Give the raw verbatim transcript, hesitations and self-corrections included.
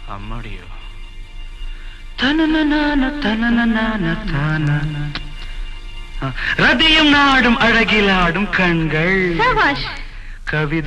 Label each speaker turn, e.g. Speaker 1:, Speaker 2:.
Speaker 1: அம்மாடியோ தனனனான தனனனான தான ரதியும் நாடும் அழகிலாடும் கண்கள்
Speaker 2: சபாஷ்
Speaker 1: கவிதை